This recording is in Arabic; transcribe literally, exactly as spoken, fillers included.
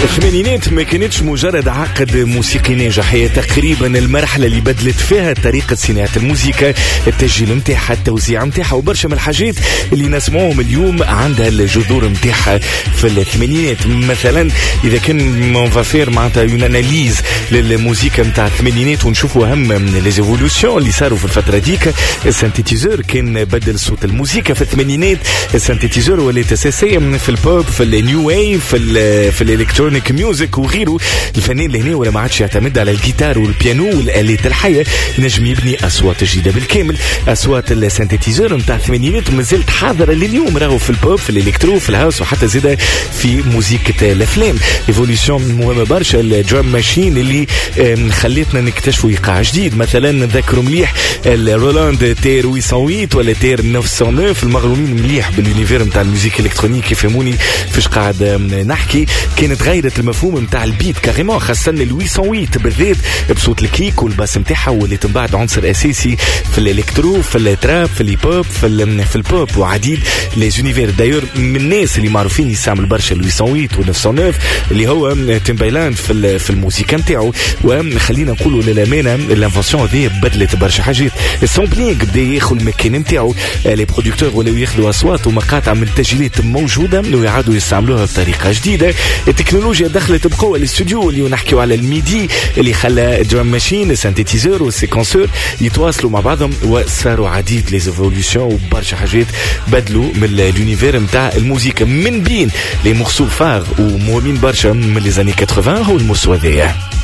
الثمانينات ما كانتش مجرد عقد موسيقي ناجح، هي تقريبا المرحلة اللي بدلت فيها طريقة صناعة الموسيقى، التسجيل متاعها، التوزيع متاعها، وبرشا من الحاجات اللي نسمعوهم اليوم عندها الجذور متاعها في الثمانينات. مثلا إذا كان مونفافير معناتها يون أناليز للموسيقى متاع الثمانينات ونشوفوا أهم من ليزيفولوسيون اللي صاروا في الفترة ديك. السنتيتيزور كان بدل صوت الموسيقى في الثمانينات، السنتيتيزور ولات أساسية في البوب، في النيو ويف، في ال في الالكترونيك ميوزك وغيره. الفنان لهنا ولا ما عادش يعتمد على الجيتار والبيانو والآلات الحية، نجم يبني أصوات جديدة بالكامل. أصوات السنتيتيزور متاع الثمانينات مازالت حاضرة لليوم، راهو في البوب، في الالكترو، في الهاوس، وحتى زيادة في موسيقى الأفلام. ايفوليوشن مهمة برشا الدرام ماشين اللي خلتنا نكتشفوا إيقاع جديد. مثلا نذكروا مليح الرولاند تير ثمانمية ولا تير تسعمية وتسعة، المغرومين مليح باليونيفير متاع الموسيقى الإلكترونيك يفهموني فيش قاعد نحكي. كانت غيرت المفهوم متاع البيت كاريمون، خاصة ال ثمانمية بالذات بصوت الكيك والباس متاعها، ولات من بعد عنصر أساسي في الإلكترو، في التراب، في الهيبوب، في في البوب وعديد لي زونيفير. دايور من الناس اللي معروفين يستعمل برشا ال ثمانمية و تسعمية اللي هو تيمبايلاند في في الموسيقى نتاعو. وخلينا نقولوا للأمانة الانفونسيون هذه بدلت برشا حاجات. السامبلينغ بدا ياخذ المكان نتاعو، لي برودكتور ولاو ياخذوا اصوات ومقاطع من التسجيلات موجوده ويعادوا يستعملوها بطريقه جديده. التكنولوجيا دخلت بقوه الاستوديو، اللي نحكيو على الميدي اللي خلى الدرام ماشين، السنتيتيزور والسيكونسور يتواصلوا مع بعضهم، وصاروا عديد لي ايفولوسيون وبرشا حاجات بدلوا من اليونيفير نتاع الموسيقى. من بين لي مورسو فار ومهمين برشا من لي زاني ثمانين هو المورسو هذايا.